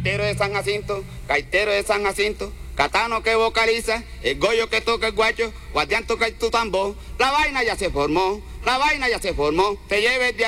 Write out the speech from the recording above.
gaitero de San Jacinto, gaitero de San Jacinto, Catano que vocaliza, el Goyo que toca el guacho, Guardián toca el tu tambor, la vaina ya se formó, te lleves de